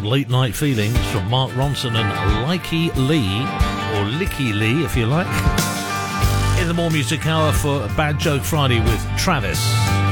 Late Night Feelings from Mark Ronson and Likey Lee, or Licky Lee if you like. In the More Music Hour for Bad Joke Friday with Travis.